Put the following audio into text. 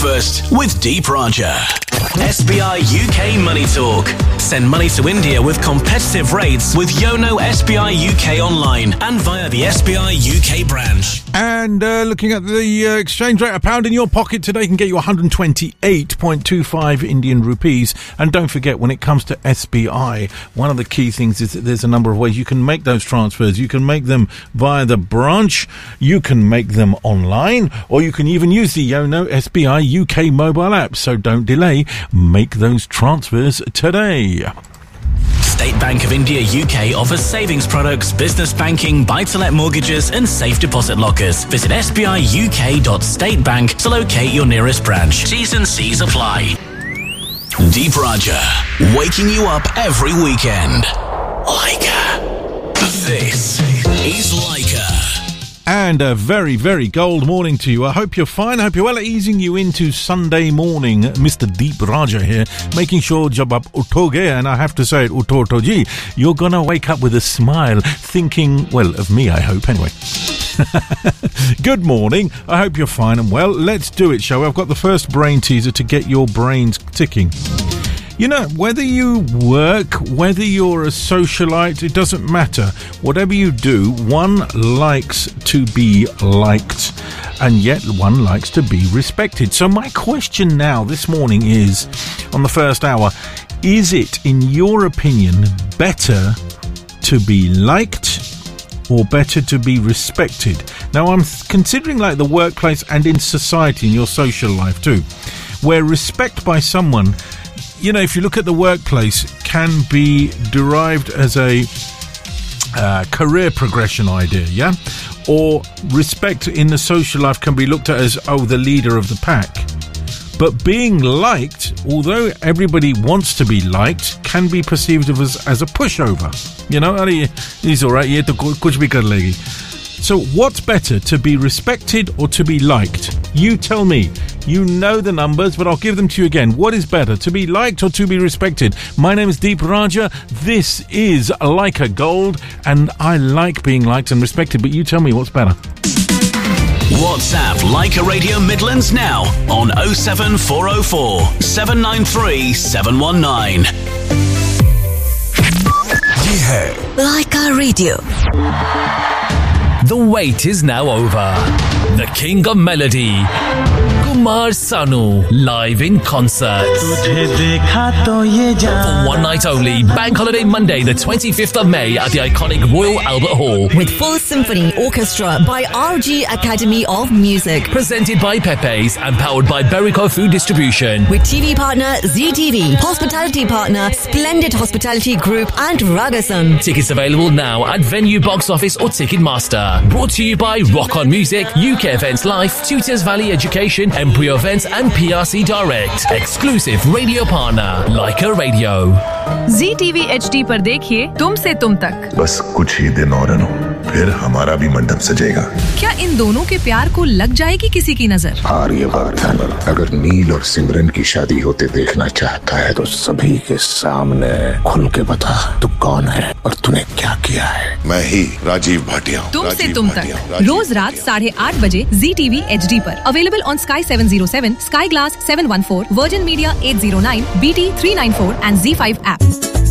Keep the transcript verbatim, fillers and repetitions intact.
breakfast with Deep Raja. S B I U K Money Talk. Send money to India with competitive rates with Yono S B I U K online and via the S B I U K branch. And uh, looking at the uh, exchange rate, a pound in your pocket today can get you one hundred twenty-eight point two five Indian rupees. And don't forget, when it comes to S B I, one of the key things is that there's a number of ways you can make those transfers. You can make them via the branch, you can make them online, or you can even use the Yono S B I U K mobile app. So don't delay, make those transfers today. State Bank of India U K offers savings products, business banking, buy-to-let mortgages and safe deposit lockers. Visit s b i u k dot state bank to locate your nearest branch. T's and C's apply. Deep Raja, waking you up every weekend. Leica. This is Leica. And a very, very gold morning to you. I hope you're fine. I hope you're well. Easing you into Sunday morning. Mister Deep Raja here, making sure jab aap uthoge, and I have to say it, utho utho ji, you're gonna wake up with a smile, thinking, well, of me, I hope, anyway. Good morning. I hope you're fine and well. Let's do it, shall we? I've got the first brain teaser to get your brains ticking. You know, whether you work, whether you're a socialite, it doesn't matter. Whatever you do, one likes to be liked, and yet one likes to be respected. So my question now this morning is, on the first hour, is it, in your opinion, better to be liked or better to be respected? Now, I'm considering like the workplace and in society, in your social life too, where respect by someone, you know, if you look at the workplace, can be derived as a uh, career progression idea, yeah? Or respect in the social life can be looked at as, oh, the leader of the pack. But being liked, although everybody wants to be liked, can be perceived of as, as a pushover. You know, he's all right, ye to kuch bhi kar legi. So what's better, to be respected or to be liked? You tell me. You know the numbers, but I'll give them to you again. What is better, to be liked or to be respected? My name is Deep Raja. This is Leica Gold, and I like being liked and respected, but you tell me what's better. WhatsApp Leica Radio Midlands now on oh seven four oh four, seven nine three, seven one nine. Ye hai Leica Radio. The wait is now over. The King of Melody, Kumar Sanu, live in concert. For one night only, Bank Holiday Monday, the twenty-fifth of May at the iconic Royal Albert Hall. With full symphony orchestra by R G Academy of Music. Presented by Pepe's and powered by Berico Food Distribution. With T V partner Z T V, hospitality partner Splendid Hospitality Group and Ragasan. Tickets available now at Venue Box Office or Ticketmaster. Brought to you by Rock On Music, U K Events Life, Tutors Valley Education, Embryo Events and P R C Direct. Exclusive radio partner, Leica Radio. Z T V H D पर देखिए तुम से तुम तक. बस कुछ ही दिन और अनु, फिर हमारा भी मंडप सजेगा. क्या इन दोनों के प्यार को लग जाएगी किसी की नजर? आर्यवर्धन अगर नील और सिमरन की शादी होते देखना चाहता है तो सभी के सामने खुल के बता तू कौन है और तूने क्या किया है. मैं ही राजीव भाटिया. तुम से तुम तक रोज रात साढ़े आठ बजे Z T V H D पर. Available on Sky seven oh seven, Sky Glass seven one four, Virgin Media eight oh nine, B T three ninety-four and Z five app.